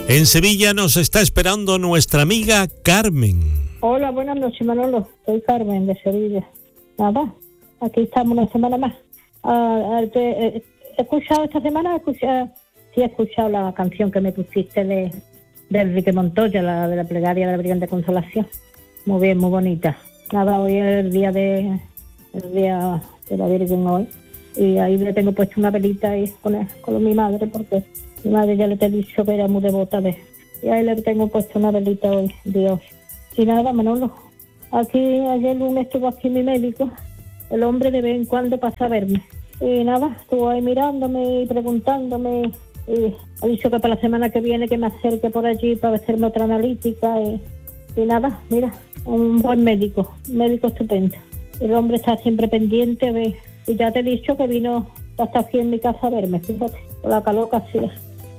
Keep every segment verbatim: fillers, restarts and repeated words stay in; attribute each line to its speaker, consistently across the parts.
Speaker 1: En Sevilla nos está esperando nuestra amiga Carmen.
Speaker 2: Hola, buenas noches, Manolo. Soy Carmen de Sevilla. Nada, aquí estamos una semana más. Uh, te, he escuchado esta semana, he escuchado, sí he escuchado la canción que me pusiste de, de Enrique Montoya, la de la plegaria de la Virgen de Consolación. Muy bien, muy bonita. Nada, hoy es el día de, el día de la Virgen hoy. Y ahí le tengo puesto una velita y con, con mi madre, porque mi madre ya le te he dicho que era muy devota de... Y ahí le tengo puesto una velita hoy, Dios. Y nada, Manolo, aquí ayer lunes estuvo aquí mi médico, el hombre de vez en cuando pasa a verme. Y nada, estuvo ahí mirándome y preguntándome, y ha dicho que para la semana que viene que me acerque por allí para hacerme otra analítica. Y, y nada, mira, un buen médico, un médico estupendo. El hombre está siempre pendiente, ¿ves? Y ya te he dicho que vino hasta aquí en mi casa a verme, fíjate, con la calor que hacía.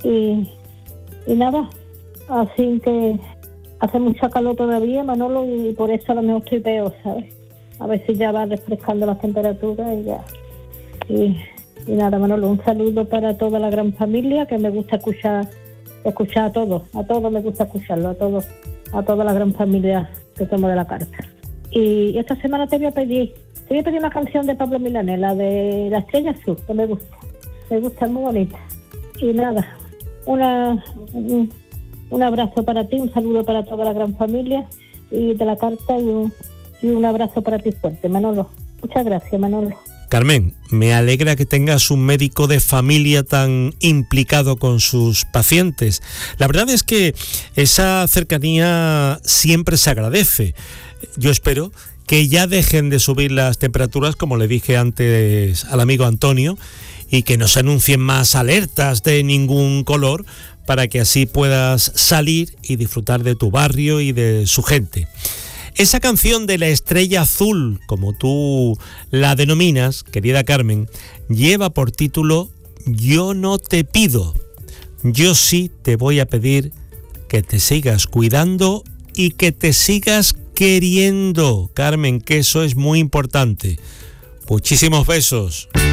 Speaker 2: Y, y nada, así que hace mucha calor todavía, Manolo, y por eso a lo mejor estoy peor, ¿sabes? A ver si ya va refrescando las temperaturas y ya. Y, y nada, Manolo, un saludo para toda la gran familia, que me gusta escuchar, escuchar a todos, a todos me gusta escucharlo, a todos, a toda la gran familia que tomo de la carta. Y esta semana te voy a pedir, te voy a pedir una canción de Pablo Milanés, la de La Estrella Azul, que me gusta, me gusta, es muy bonita. Y nada, una, un, un abrazo para ti, un saludo para toda la gran familia y de la carta, y un, y un abrazo para ti fuerte, Manolo. Muchas gracias, Manolo.
Speaker 1: Carmen, me alegra que tengas un médico de familia tan implicado con sus pacientes. La verdad es que esa cercanía siempre se agradece. Yo espero que ya dejen de subir las temperaturas, como le dije antes al amigo Antonio, y que no se anuncien más alertas de ningún color, para que así puedas salir y disfrutar de tu barrio y de su gente. Esa canción de La Estrella Azul, como tú la denominas, querida Carmen, lleva por título Yo no te pido, yo sí te voy a pedir que te sigas cuidando y que te sigas queriendo, Carmen, que eso es muy importante. Muchísimos besos.